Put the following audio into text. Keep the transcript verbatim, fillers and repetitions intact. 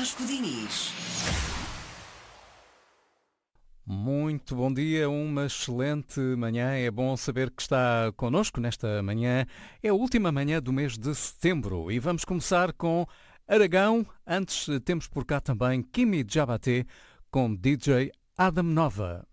Vasco Diniz. Muito bom dia, uma excelente manhã. É bom saber que está connosco nesta manhã. É a última manhã do mês de setembro e vamos começar com Aragão. Antes temos por cá também Kimi Diabaté com D J Adam Nova.